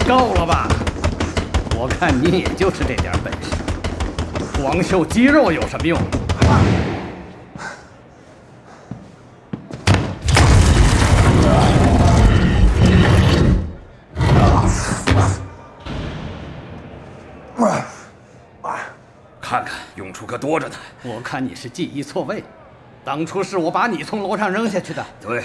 够了吧？我看你也就是这点本事，光秀肌肉有什么用？ 看看，用处可多着呢。 我看你是记忆错位，当初是我把你从楼上扔下去的。 对。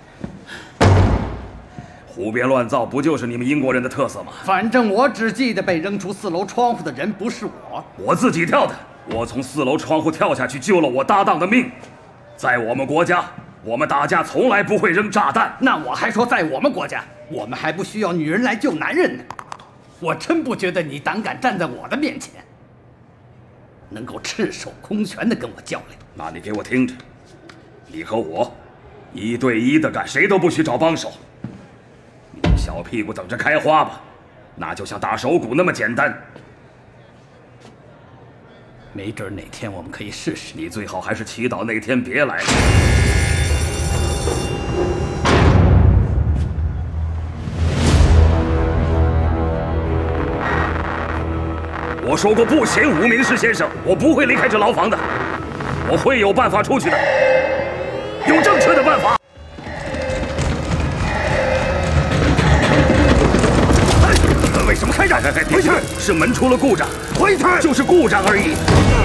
胡编乱造不就是你们英国人的特色吗？ 反正我只记得被扔出4楼窗户的人不是我， 我自己跳的。我从4楼窗户跳下去救了我搭档的命。在我们国家，我们打架从来不会扔炸弹。 那我还说在我们国家，我们还不需要女人来救男人呢。我真不觉得你胆敢站在我的面前，能够赤手空拳地跟我较量。 那你给我听着，你和我1对1的干，谁都不许找帮手。 小屁股等着开花吧，那就像打手鼓那么简单。 没准哪天我们可以试试。 你最好还是祈祷那天别来。我说过不行，无名氏先生，我不会离开这牢房的，我会有办法出去的，有正确的办法。 为什么开战？回去！是门出了故障，回去！就是故障而已。